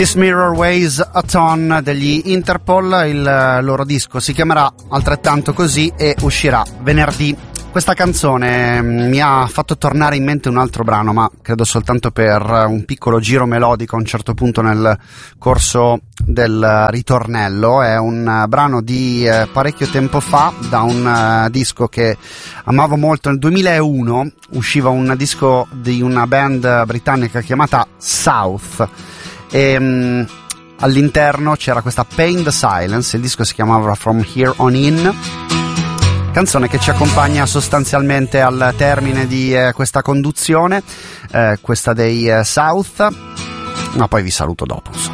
This Mirror Weighs a Ton degli Interpol, il loro disco si chiamerà altrettanto così e uscirà venerdì. Questa canzone mi ha fatto tornare in mente un altro brano, ma credo soltanto per un piccolo giro melodico a un certo punto nel corso del ritornello. È un brano di parecchio tempo fa, da un disco che amavo molto. Nel 2001 usciva un disco di una band britannica chiamata South e all'interno c'era questa Pain the Silence. Il disco si chiamava From Here On In, canzone che ci accompagna sostanzialmente al termine di questa conduzione, questa dei South, ma poi vi saluto dopo, insomma.